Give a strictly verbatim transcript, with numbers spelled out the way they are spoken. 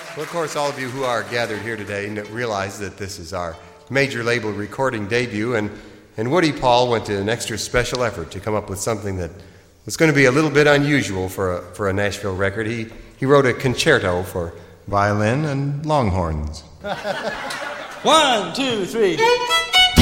Well, of course, all of you who are gathered here today realize that this is our major label recording debut, and, and Woody Paul went to an extra special effort to come up with something that was going to be a little bit unusual for a, for a Nashville record. He, he wrote a concerto for violin and longhorns. One, two, three.